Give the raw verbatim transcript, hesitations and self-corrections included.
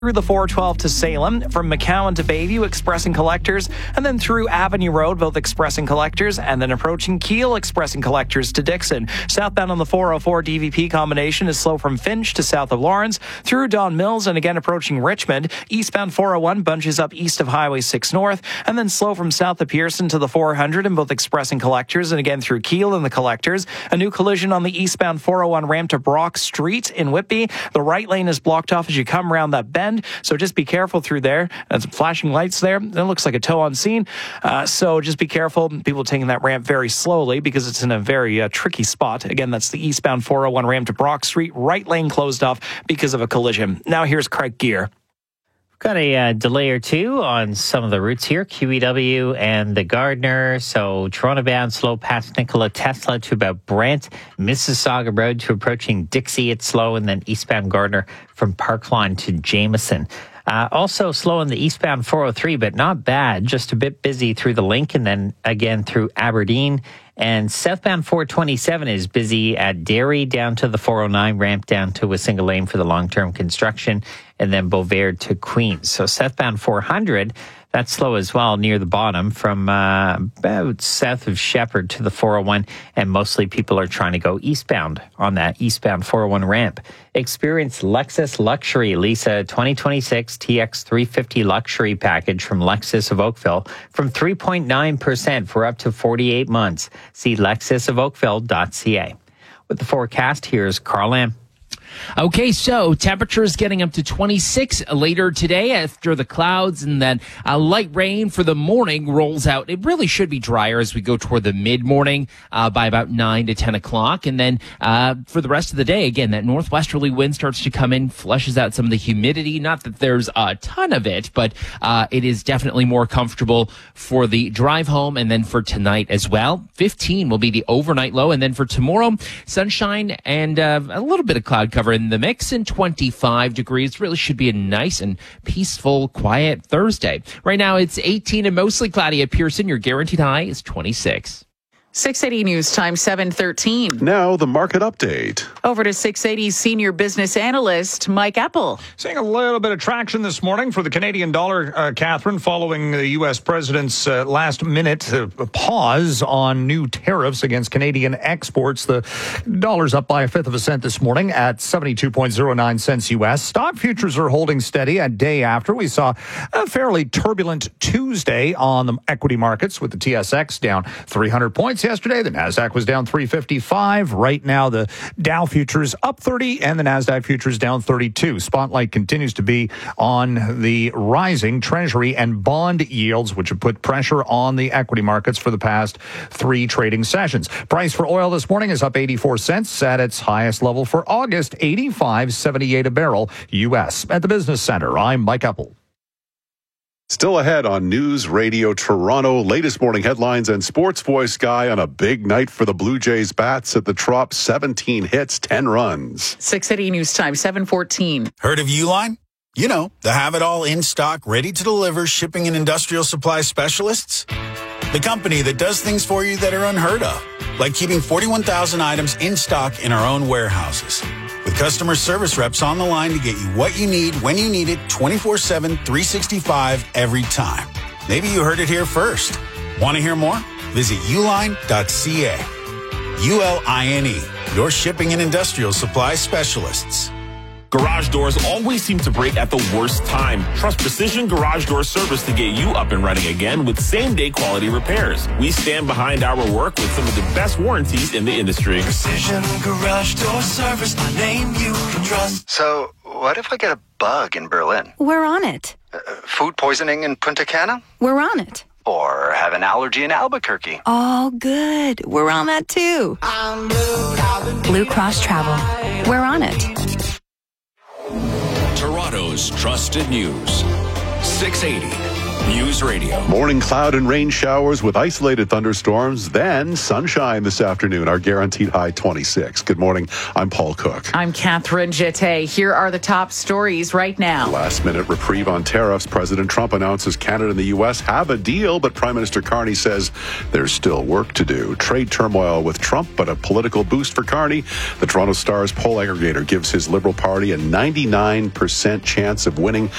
through the four twelve to Salem, from McCowan to Bayview, Express and Collectors, and then through Avenue Road, both Express and Collectors, and then approaching Keele, Express and Collectors to Dixon. Southbound on the four oh four D V P combination is slow from Finch to south of Lawrence, through Don Mills, and again approaching Richmond. Eastbound four oh one bunches up east of Highway six North, and then slow from south of Pearson to the four hundred in both Express and Collectors, and again through Keele and the Collectors. A new collision on the eastbound four oh one ramp to Brock Street in Whitby. The right lane is blocked off as you come around that bend. So just be careful through there. There's flashing lights there. That looks like a tow on scene. Uh, so just be careful. People taking that ramp very slowly because it's in a very uh, tricky spot. Again, that's the eastbound four oh one ramp to Brock Street. Right lane closed off because of a collision. Now here's Craig Gear. Got a uh, delay or two on some of the routes here, Q E W and the Gardner. So Toronto bound slow past Nikola Tesla to about Brent. Mississauga Road to approaching Dixie, it's slow. And then eastbound Gardner from Parkline to Jameson. Uh, also slow on the eastbound four oh three, but not bad. Just a bit busy through the Link and then again through Aberdeen. And southbound four twenty-seven is busy at Derry down to the four oh nine ramp down to a single lane for the long-term construction, and then Beauvais to Queens. So southbound four hundred, that's slow as well near the bottom from uh, about south of Shepherd to the four oh one, and mostly people are trying to go eastbound on that eastbound four oh one ramp. Experience Lexus Luxury Lisa twenty twenty-six T X three fifty Luxury Package from Lexus of Oakville from three point nine percent for up to forty-eight months. See lexus of oakville dot c a. With the forecast, here's Carl Lamb. Okay, so temperatures getting up to twenty-six later today after the clouds, and then a light rain for the morning rolls out. It really should be drier as we go toward the mid-morning uh, by about nine to ten o'clock. And then uh, for the rest of the day, again, that northwesterly wind starts to come in, flushes out some of the humidity. Not that there's a ton of it, but uh, it is definitely more comfortable for the drive home and then for tonight as well. fifteen will be the overnight low, and then for tomorrow, sunshine and uh, a little bit of cloud cover in the mix, and twenty-five degrees. Really should be a nice and peaceful, quiet Thursday. Right now it's eighteen and mostly cloudy at Pearson. Your guaranteed high is twenty-six. six eighty News Time, seven thirteen. Now the market update. Over to six eighty's senior business analyst, Mike Apple. Seeing a little bit of traction this morning for the Canadian dollar, uh, Catherine, following the U S president's uh, last-minute uh, pause on new tariffs against Canadian exports. The dollar's up by a fifth of a cent this morning at seventy-two point oh nine cents U S. Stock futures are holding steady a day after. We saw a fairly turbulent Tuesday on the equity markets with the T S X down three hundred points. Yesterday, the Nasdaq was down three fifty-five. Right now, the Dow futures up thirty and the Nasdaq futures down thirty-two. Spotlight continues to be on the rising Treasury and bond yields, which have put pressure on the equity markets for the past three trading sessions. Price for oil this morning is up eighty-four cents at its highest level for August, eighty-five seventy-eight a barrel U S. At the Business Center, I'm Mike Apple. Still ahead on News Radio Toronto, latest morning headlines and Sports Voice Guy on a big night for the Blue Jays bats at the Trop. seventeen hits, ten runs. six eighty News Time, seven fourteen. Heard of Uline? You know, the have-it-all in-stock, ready-to-deliver shipping and industrial supply specialists. The company that does things for you that are unheard of, like keeping forty-one thousand items in stock in our own warehouses. With customer service reps on the line to get you what you need, when you need it, twenty-four seven, three sixty-five, every time. Maybe you heard it here first. Want to hear more? Visit uline dot c a. U L I N E, your shipping and industrial supply specialists. Garage doors always seem to break at the worst time. Trust Precision Garage Door Service to get you up and running again with same-day quality repairs. We stand behind our work with some of the best warranties in the industry. Precision Garage Door Service, my name you can trust. So, what if I get a bug in Berlin? We're on it. Uh, food poisoning in Punta Cana? We're on it. Or have an allergy in Albuquerque? All good. We're on that too. I'm Blue, Blue Cross Travel. We're on it. Toronto's trusted news. six eighty News Radio. Morning cloud and rain showers with isolated thunderstorms, then sunshine this afternoon. Our guaranteed high twenty-six. Good morning. I'm Paul Cook. I'm Catherine Jette. Here are the top stories right now. Last minute reprieve on tariffs. President Trump announces Canada and the U S have a deal, but Prime Minister Carney says there's still work to do. Trade turmoil with Trump, but a political boost for Carney. The Toronto Star's poll aggregator gives his Liberal Party a ninety-nine percent chance of winning